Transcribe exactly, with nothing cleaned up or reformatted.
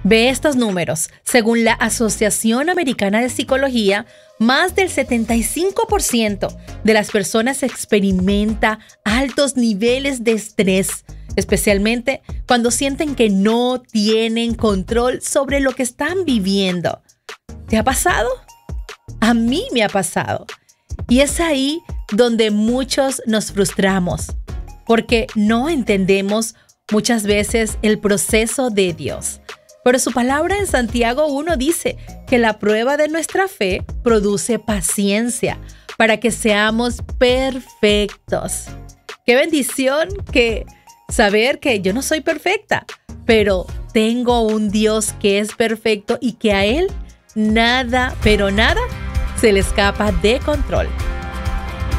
Ve estos números. Según la Asociación Americana de Psicología, más del setenta y cinco por ciento de las personas experimenta altos niveles de estrés, especialmente cuando sienten que no tienen control sobre lo que están viviendo. ¿Te ha pasado? A mí me ha pasado. Y es ahí donde muchos nos frustramos, porque no entendemos muchas veces el proceso de Dios. Pero su palabra en Santiago uno dice que la prueba de nuestra fe produce paciencia para que seamos perfectos. Qué bendición que saber que yo no soy perfecta, pero tengo un Dios que es perfecto y que a Él nada, pero nada, se le escapa de control.